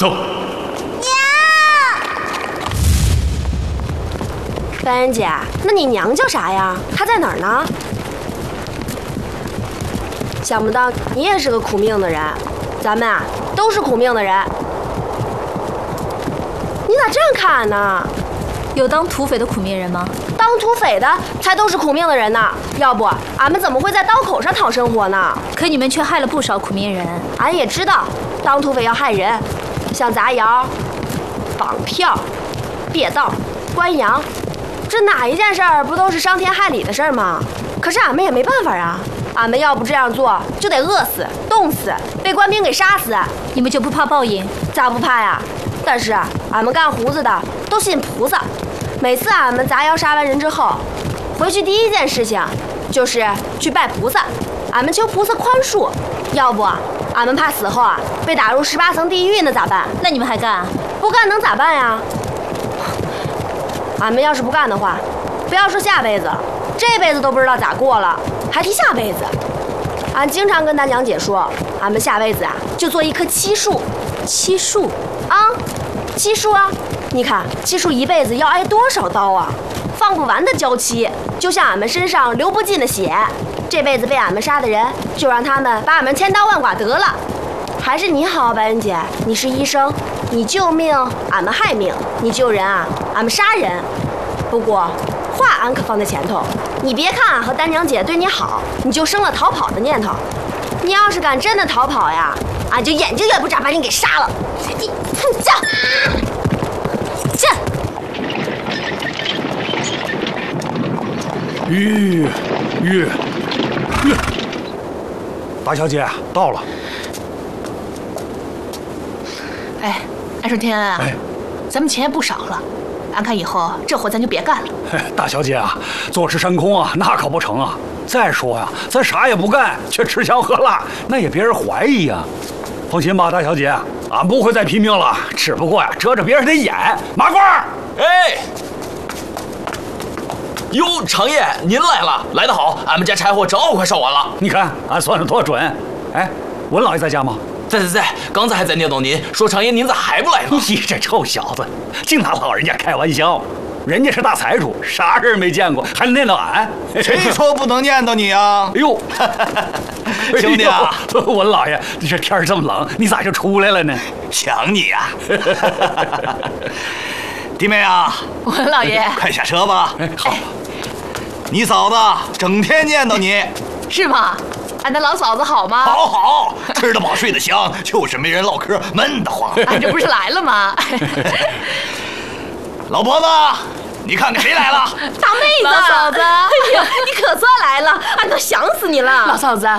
走。 白人姐，那你娘叫啥呀？她在哪儿呢？想不到你也是个苦命的人，咱们啊都是苦命的人。你咋这样看呢？ 有当土匪的苦命人吗？ 当土匪的才都是苦命的人呢，要不俺们怎么会在刀口上讨生活呢？ 可你们却害了不少苦命人。 俺也知道，当土匪要害人，像砸窑、绑票、别道、关羊，这哪一件事儿不都是伤天害理的事儿吗？可是俺们也没办法啊，俺们要不这样做，就得饿死、冻死，被官兵给杀死。 你们就不怕报应？ 咋不怕呀？但是俺们干胡子的都信菩萨，每次俺们砸窑杀完人之后，回去第一件事情就是去拜菩萨，俺们求菩萨宽恕。要不俺们怕死后啊被打入18层地狱呢，咋办？ 那你们还干？ 不干能咋办呀？俺们要是不干的话，不要说下辈子了，这辈子都不知道咋过了，还提下辈子。俺经常跟大娘姐说，俺们下辈子啊就做一棵漆树。 漆树啊，漆树啊！你看漆树一辈子要挨多少刀啊，放不完的娇妻，就像俺们身上流不尽的血。这辈子被俺们杀的人，就让他们把俺们千刀万剐得了。还是你好，白人姐，你是医生，你救命，俺们害命；你救人啊，俺们杀人。不过话俺可放在前头，你别看俺和丹娘姐对你好，你就生了逃跑的念头。你要是敢真的逃跑呀，俺就眼睛也不眨把你给杀了。你这吁，大小姐到了。 哎，安顺天啊，咱们钱也不少了，俺看以后这活咱就别干了。 大小姐啊，坐吃山空啊，那可不成啊。再说呀，咱啥也不干，却吃香喝辣，那也别人怀疑呀。放心吧，大小姐，俺不会再拼命了，只不过呀，遮着别人的眼。马褂， 哎，哟，常爷您来了，来得好，俺们家柴火正好快烧完了。 你看俺算的多准。哎，文老爷在家吗？ 在，刚才还在念叨您，说常爷您咋还不来呢？ 你这臭小子，净拿老人家开玩笑。人家是大财主，啥人没见过，还念叨俺？ 谁说不能念叨你啊？ 哎呦， 兄弟啊， 文老爷，这天儿这么冷，你咋就出来了呢？ 想你呀！弟妹啊， 文老爷， 快下车吧。 好。 你嫂子整天念叨你， 是吗？俺的老嫂子好吗？ 好，吃得饱睡得香，就是没人唠嗑，闷得慌。 俺这不是来了吗？ 老婆子，你看看谁来了？ 大妹子， 老嫂子， 哎呀，你可算来了，俺都想死你了。 老嫂子，